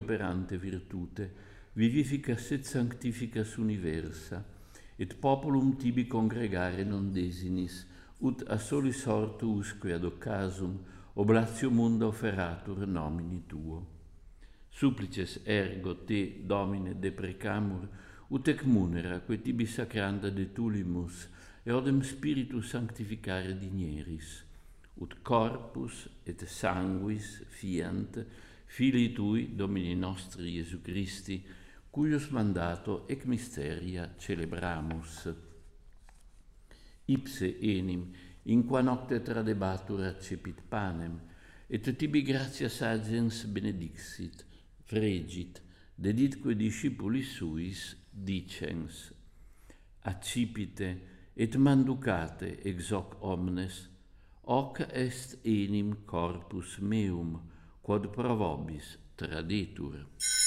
operante virtute, vivificas et sanctificas universa, et populum tibi congregare non desinis, ut a solis hortu usque ad occasum oblatio munda offeratur nomini tuo. Supplices ergo te, Domine, deprecamur, ut ec munera, que tibi sacranda de tulimus, eodem spiritus sanctificare digneris, ut corpus et sanguis fiant, Filii tui, Domini nostri Iesu Christi, cuius mandato ec mysteria celebramus. Ipse enim, in qua nocte tradebatur accepit panem, et tibi gratias agens benedixit, fregit, deditque discipulis suis, dicens, accipite et manducate ex hoc omnes, hoc est enim corpus meum, quod pro vobis tradetur.